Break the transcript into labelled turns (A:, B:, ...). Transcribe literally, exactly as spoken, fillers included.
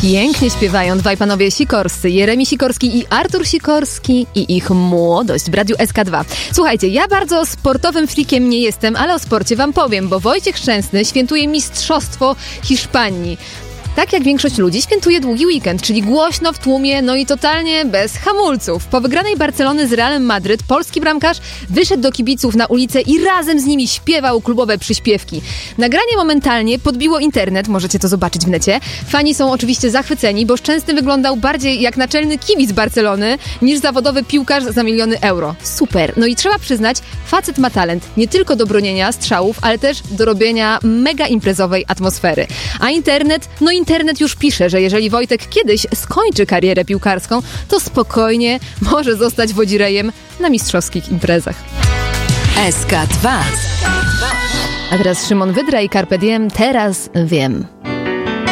A: Pięknie śpiewają dwaj panowie Sikorscy, Jeremi Sikorski i Artur Sikorski i ich młodość w Radiu S K dwa. Słuchajcie, ja bardzo sportowym frikiem nie jestem, ale o sporcie wam powiem, bo Wojciech Szczęsny świętuje Mistrzostwo Hiszpanii. Tak jak większość ludzi świętuje długi weekend, czyli głośno w tłumie, no i totalnie bez hamulców. Po wygranej Barcelony z Realem Madryt polski bramkarz wyszedł do kibiców na ulicę i razem z nimi śpiewał klubowe przyśpiewki. Nagranie momentalnie podbiło internet, możecie to zobaczyć w necie. Fani są oczywiście zachwyceni, bo Szczęsny wyglądał bardziej jak naczelny kibic Barcelony niż zawodowy piłkarz za miliony euro. Super. No i trzeba przyznać, facet ma talent nie tylko do bronienia strzałów, ale też do robienia mega imprezowej atmosfery. A internet, no i Internet już pisze, że jeżeli Wojtek kiedyś skończy karierę piłkarską, to spokojnie może zostać wodzirejem na mistrzowskich imprezach.
B: S K dwa.
A: A teraz Szymon Wydra i Carpe Diem, teraz wiem.